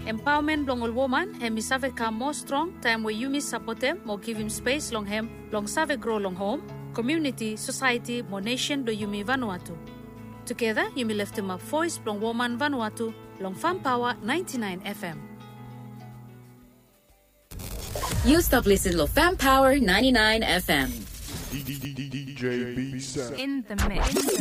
Empowerment long all woman and mi save come more strong time where you miss support them or give him space long him long save grow long home community society more nation do you mi Vanuatu. Together you mi lift him up voice long woman Vanuatu long Fan Power 99 FM. You stop listening to Fan Power 99 FM. DJ B in the mix.